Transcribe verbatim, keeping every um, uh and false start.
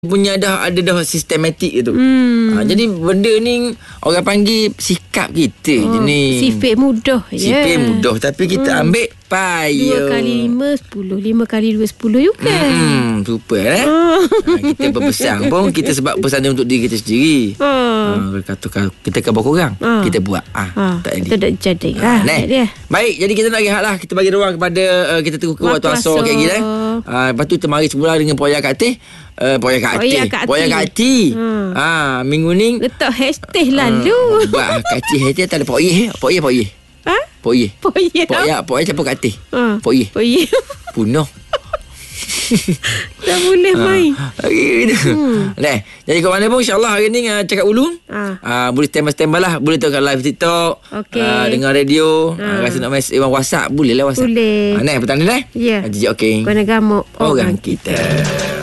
punya dah ada dah sistematik tu. Hmm. Ha, jadi benda ni orang panggil sikap kita oh, je ni. Sifat mudah. Sifat yeah. mudah tapi kita hmm. ambil payah. Dua kali lima, sepuluh. Lima kali dua, sepuluh juga. Hmm, super eh. Oh. Ha, kita berpesan pun kita sebab pesan untuk diri kita sendiri. Oh. Ha, kata kita khabar korang, Oh. kita buat. Ah, ha, Oh. tak jadi. Kita tak jadi. Ha, Ha, dia. Baik, jadi kita nak rehat lah. Kita bagi ruang kepada uh, kita tunggu waktu, waktu asar kayak gila. Uh, lepas tu kita mari semula dengan Poya Kak Teh. Uh, Poya Kak Teh. Poya Kak Teh. Hmm. Ah, minggu ni letak hashtag lalu. Buat Kak Teh hashtag tak ada Poya. Poya Poya. Ha? Poya. Poya. Poya, Poya campur Kak Teh. Ha. Poya. Poya. Punuh. Tak boleh main. Hari gitu. Hmm. Nah, jadi kat mana pun insya-Allah hari ni uh, cakap ulung. Ah. Uh, boleh standby-standby lah. Boleh tengok live TikTok. Okay. Uh, dengar radio. Ah. Uh, rasa nak mesej orang WhatsApp boleh lah WhatsApp. Boleh. Ah, uh, nah, petang ni dah. Ya. Yeah. Jadi okey. Kena gamuk orang kita.